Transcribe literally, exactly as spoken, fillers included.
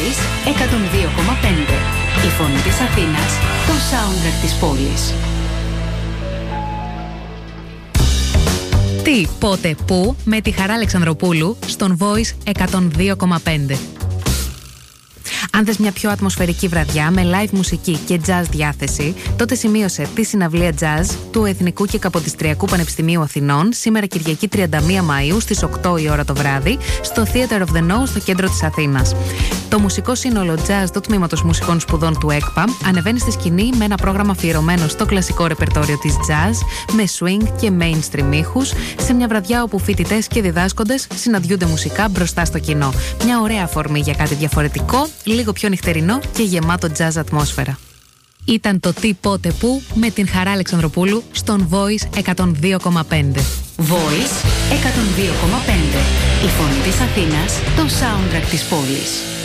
Voice εκατόν δύο κόμμα πέντε. Η φωνή της Αθήνας, το soundtrack της πόλης. Τι, πότε, πού, με τη Χαρά Αλεξανδροπούλου στον Voice εκατόν δύο κόμμα πέντε. Αν θες μια πιο ατμοσφαιρική βραδιά με live μουσική και jazz διάθεση, τότε σημείωσε τη συναυλία jazz του Εθνικού και Καποδιστριακού Πανεπιστημίου Αθηνών σήμερα Κυριακή τριάντα μία Μαΐου στις οκτώ η ώρα το βράδυ στο Theater of the Know στο κέντρο της Αθήνας. Το μουσικό σύνολο jazz του Τμήματος Μουσικών Σπουδών του ΕΚΠΑ ανεβαίνει στη σκηνή με ένα πρόγραμμα αφιερωμένο στο κλασικό ρεπερτόριο της jazz με swing και mainstream ήχους σε μια βραδιά όπου φοιτητές και διδάσκοντες συναντιούνται μουσικά μπροστά στο κοινό. Μια ωραία αφορμή για κάτι διαφορετικό, λίγο πιο νυχτερινό και γεμάτο jazz ατμόσφαιρα. Ήταν το Τι, πότε, πού με την Χαρά Αλεξανδροπούλου στον Voice εκατόν δύο κόμμα πέντε. Voice εκατόν δύο κόμμα πέντε. Η φωνή της Αθήνας, το soundtrack της πόλης.